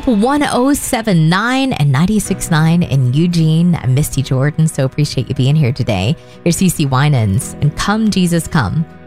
Hope 1079 and 96.9 in Eugene. I'm Misty Jordan, so appreciate you being here today. Here's CeCe Winans and Come Jesus Come.